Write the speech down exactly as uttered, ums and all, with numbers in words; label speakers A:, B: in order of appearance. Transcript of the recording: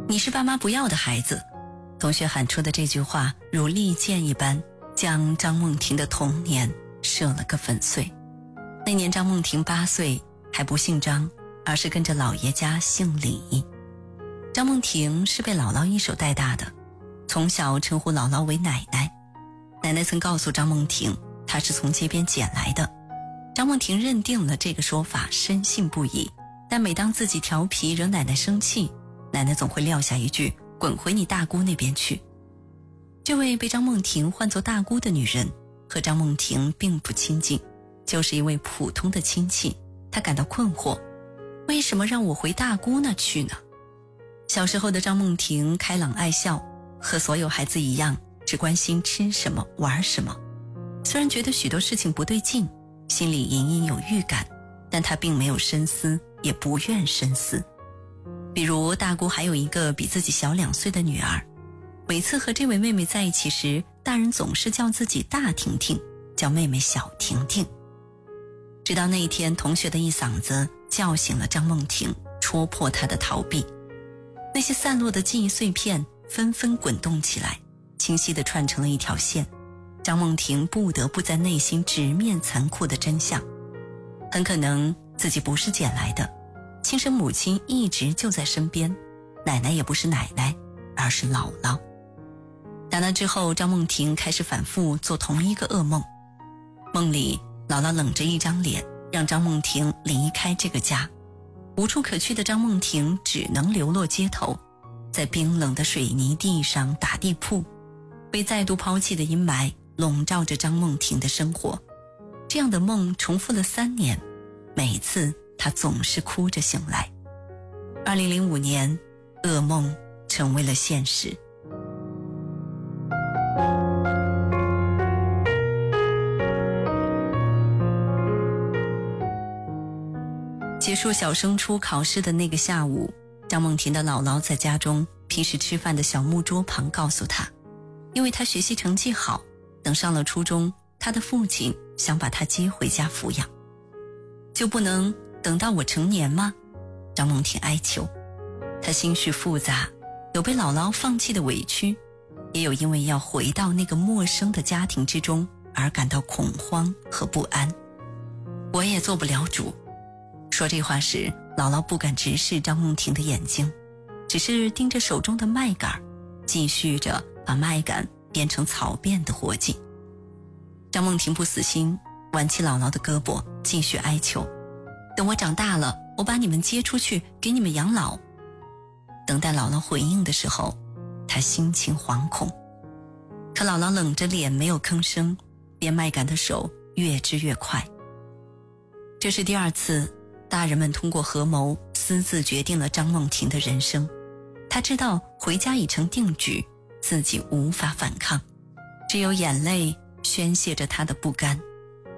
A: 你是爸妈不要的孩子。同学喊出的这句话如利剑一般，将张梦婷的童年射了个粉碎。那年张梦婷八岁，还不姓张，而是跟着姥爷家姓李。张梦婷是被姥姥一手带大的，从小称呼姥姥为奶奶。奶奶曾告诉张梦婷，她是从街边捡来的。张梦婷认定了这个说法，深信不疑。但每当自己调皮惹奶奶生气，奶奶总会撂下一句，滚回你大姑那边去。这位被张梦婷唤作大姑的女人和张梦婷并不亲近，就是一位普通的亲戚。她感到困惑，为什么让我回大姑那去呢？小时候的张梦婷开朗爱笑，和所有孩子一样，只关心吃什么玩什么。虽然觉得许多事情不对劲，心里隐隐有预感，但她并没有深思，也不愿深思。比如大姑还有一个比自己小两岁的女儿，每次和这位妹妹在一起时，大人总是叫自己大婷婷，叫妹妹小婷婷。直到那一天，同学的一嗓子叫醒了张梦婷，戳破她的逃避。那些散落的记忆碎片纷纷滚动起来，清晰地串成了一条线。张梦婷不得不在内心直面残酷的真相，很可能自己不是捡来的，亲生母亲一直就在身边，奶奶也不是奶奶，而是姥姥。打那之后，张梦婷开始反复做同一个噩梦。梦里姥姥冷着一张脸，让张梦婷离开这个家。无处可去的张梦婷只能流落街头，在冰冷的水泥地上打地铺。被再度抛弃的阴霾笼罩着张梦婷的生活。这样的梦重复了三年，每次她总是哭着醒来。二零零五年，噩梦成为了现实。结束小升初考试的那个下午，张梦婷的姥姥在家中平时吃饭的小木桌旁告诉她，因为她学习成绩好，等上了初中，她的父亲想把她接回家抚养。就不能等到我成年吗？张梦婷哀求。她心绪复杂，有被姥姥放弃的委屈，也有因为要回到那个陌生的家庭之中而感到恐慌和不安。我也做不了主。说这话时，姥姥不敢直视张梦婷的眼睛，只是盯着手中的麦秆，继续着把麦秆变成草便的活计。张梦婷不死心，挽起姥姥的胳膊，继续哀求，等我长大了，我把你们接出去，给你们养老。等待姥姥回应的时候，她心情惶恐。可姥姥冷着脸没有吭声，编麦秆的手越织越快。这是第二次大人们通过合谋私自决定了张梦婷的人生。她知道回家已成定局，自己无法反抗，只有眼泪宣泄着她的不甘。